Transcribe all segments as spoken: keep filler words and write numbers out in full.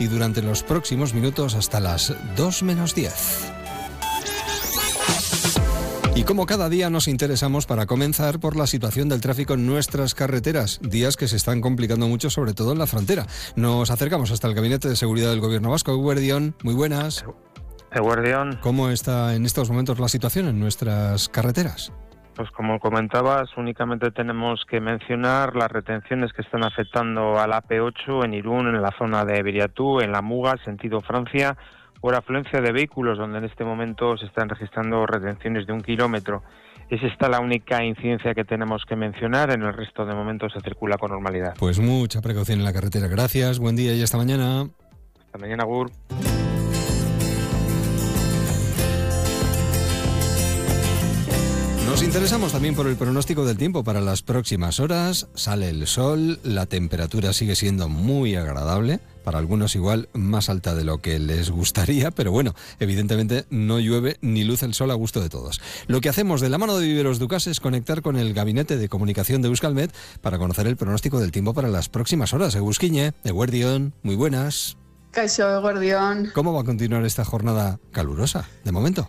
y durante los próximos minutos hasta las dos menos diez. Y como cada día nos interesamos para comenzar por la situación del tráfico en nuestras carreteras, días que se están complicando mucho, sobre todo en la frontera. Nos acercamos hasta el Gabinete de Seguridad del Gobierno Vasco. Eguerdión, muy buenas. Eguerdión. ¿Cómo está en estos momentos la situación en nuestras carreteras? Pues como comentabas, únicamente tenemos que mencionar las retenciones que están afectando a la A P ocho en Irún, en la zona de Biriatú, en la Muga, sentido Francia, por afluencia de vehículos, donde en este momento se están registrando retenciones de un kilómetro. Es esta la única incidencia que tenemos que mencionar, en el resto de momentos se circula con normalidad. Pues mucha precaución en la carretera. Gracias, buen día y hasta mañana. Hasta mañana, Gur. Nos interesamos también por el pronóstico del tiempo para las próximas horas. Sale el sol, la temperatura sigue siendo muy agradable, para algunos igual más alta de lo que les gustaría, pero bueno, evidentemente no llueve ni luce el sol a gusto de todos. Lo que hacemos de la mano de Viveros Ducas es conectar con el Gabinete de Comunicación de Euskalmet para conocer el pronóstico del tiempo para las próximas horas. Egusquiñe, Eguerdión, muy buenas. Kaixo, Eguerdión. ¿Cómo va a continuar esta jornada calurosa, de momento?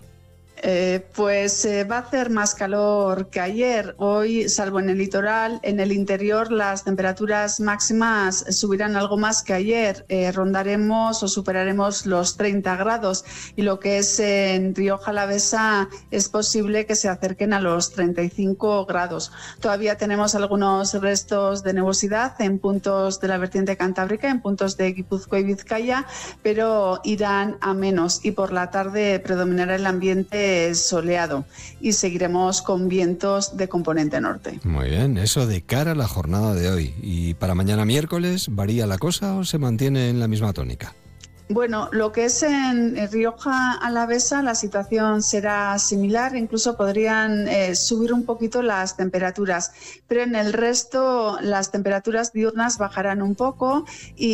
Eh, pues eh, va a hacer más calor que ayer. Hoy, salvo en el litoral, en el interior las temperaturas máximas subirán algo más que ayer. Eh, rondaremos o superaremos los treinta grados y lo que es en Rioja Alavesa es posible que se acerquen a los treinta y cinco grados. Todavía tenemos algunos restos de nubosidad en puntos de la vertiente cantábrica, en puntos de Guipúzcoa y Vizcaya, pero irán a menos y por la tarde predominará el ambiente soleado y seguiremos con vientos de componente norte. Muy bien, eso de cara a la jornada de hoy. ¿Y para mañana miércoles varía la cosa o se mantiene en la misma tónica? Bueno, lo que es en Rioja Alavesa la situación será similar, incluso podrían eh, subir un poquito las temperaturas, pero en el resto las temperaturas diurnas bajarán un poco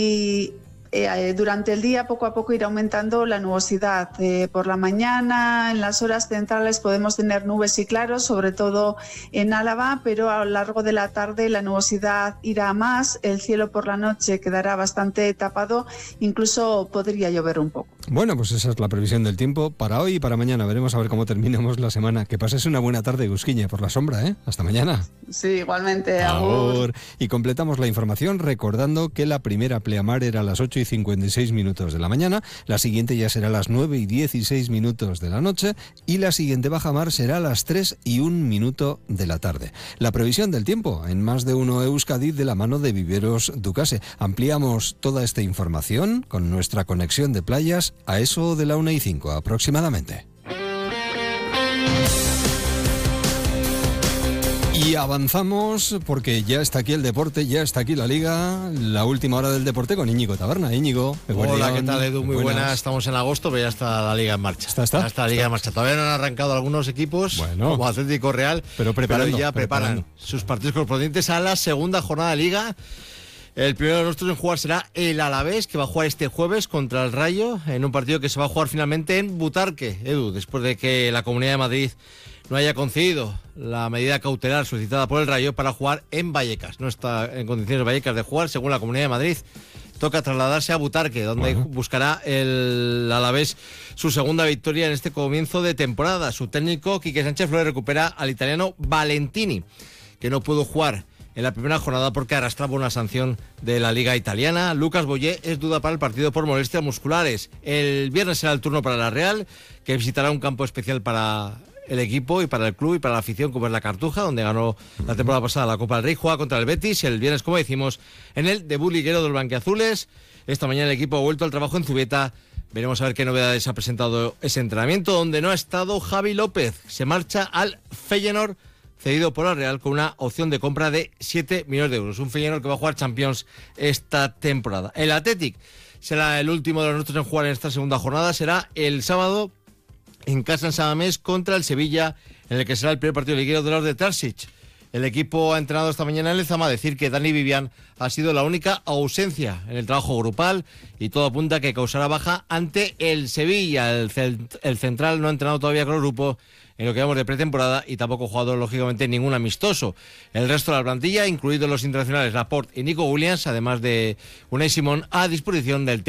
y Eh, durante el día poco a poco irá aumentando la nubosidad. Eh, por la mañana, en las horas centrales, podemos tener nubes y claros, sobre todo en Álava, pero a lo largo de la tarde la nubosidad irá más, el cielo por la noche quedará bastante tapado, incluso podría llover un poco. Bueno, pues esa es la previsión del tiempo para hoy y para mañana. Veremos a ver cómo terminamos la semana. Que pases una buena tarde, Egusquiñe, por la sombra, ¿eh? Hasta mañana. Sí, igualmente. Agur. Agur. Y completamos la información recordando que la primera pleamar era a las ocho y cincuenta y seis minutos de la mañana, la siguiente ya será a las nueve y dieciséis minutos de la noche y la siguiente bajamar será a las tres y un minuto de la tarde. La previsión del tiempo en Más de Uno Euskadi de la mano de Viveros Ducase. Ampliamos toda esta información con nuestra conexión de playas a eso de la una y cinco aproximadamente. Y avanzamos porque ya está aquí el deporte, ya está aquí la Liga, la última hora del deporte con Íñigo Taberna. Íñigo, hola, ¿qué tal, Edu? Muy buenas. buenas. Estamos en agosto, pero ya está la Liga en marcha. ¿Está, está? Ya está la Liga está. en marcha. Todavía no han arrancado algunos equipos, bueno, como Atlético Real, pero, pero ya preparando. preparan sus partidos correspondientes a la segunda jornada de Liga. El primero de nosotros en jugar será el Alavés, que va a jugar este jueves contra el Rayo, en un partido que se va a jugar finalmente en Butarque, Edu, después de que la Comunidad de Madrid no haya concedido la medida cautelar solicitada por el Rayo para jugar en Vallecas. No está en condiciones Vallecas de jugar, según la Comunidad de Madrid. Toca trasladarse a Butarque, donde bueno. buscará el Alavés su segunda victoria en este comienzo de temporada. Su técnico, Quique Sánchez Flores, recupera al italiano Valentini, que no pudo jugar en la primera jornada porque arrastraba una sanción de la Liga Italiana. Lucas Boyé es duda para el partido por molestias musculares. El viernes será el turno para la Real, que visitará un campo especial para el equipo y para el club y para la afición, como es la Cartuja, donde ganó la temporada pasada la Copa del Rey. Juega contra el Betis el viernes, como decimos, en el debut liguero de los blanquiazules. Esta mañana el equipo ha vuelto al trabajo en Zubieta. Veremos a ver qué novedades ha presentado ese entrenamiento, donde no ha estado Javi López. Se marcha al Feyenoord, cedido por la Real, con una opción de compra de siete millones de euros. Un Feyenoord que va a jugar Champions esta temporada. El Athletic será el último de los nuestros en jugar en esta segunda jornada. Será el sábado en casa en San Mamés contra el Sevilla, en el que será el primer partido liguero de los de Tarsic. El equipo ha entrenado esta mañana en Lezama, a decir que Dani Vivian ha sido la única ausencia en el trabajo grupal y todo apunta a que causará baja ante el Sevilla. El, cent- el central no ha entrenado todavía con el grupo en lo que vamos de pretemporada y tampoco ha jugado, lógicamente, ningún amistoso. El resto de la plantilla, incluidos los internacionales Laporte y Nico Williams, además de Unai Simón, a disposición del